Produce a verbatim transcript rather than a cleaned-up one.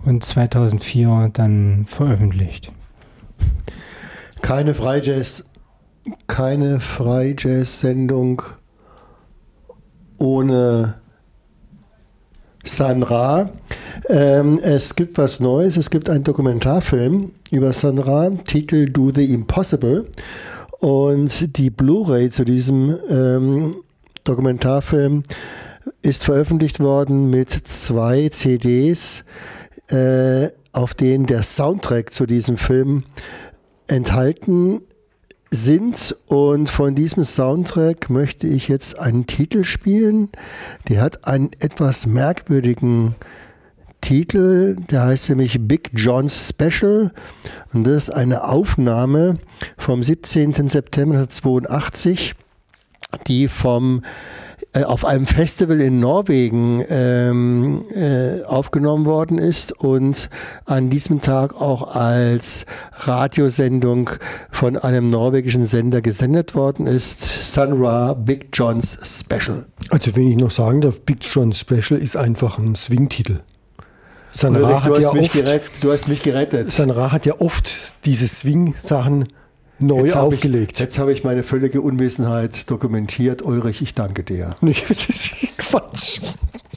und zweitausendvier dann veröffentlicht. Keine Freijazz, keine Freijazz-Sendung ohne Sun Ra. Ähm, es gibt was Neues, es gibt einen Dokumentarfilm über Sun Ra, Titel Do the Impossible. Und die Blu-ray zu diesem ähm, Dokumentarfilm ist veröffentlicht worden mit zwei C Ds, äh, auf denen der Soundtrack zu diesem Film enthalten sind. Und von diesem Soundtrack möchte ich jetzt einen Titel spielen. Der hat einen etwas merkwürdigen Titel, der heißt nämlich Big John's Special. Und das ist eine Aufnahme vom siebzehnten September neunzehnhundertzweiundachtzig, die vom äh, auf einem Festival in Norwegen ähm, äh, aufgenommen worden ist und an diesem Tag auch als Radiosendung von einem norwegischen Sender gesendet worden ist. Sun Ra Big John's Special. Also wenn ich noch sagen darf, Big John's Special ist einfach ein Swing-Titel. Sun Ra du, hat hast ja mich oft, gerettet, du hast mich gerettet. Sun Ra hat ja oft diese Swing-Sachen neu jetzt aufgelegt. Ich, jetzt habe ich meine völlige Unwissenheit dokumentiert. Ulrich, ich danke dir. Das ist Quatsch.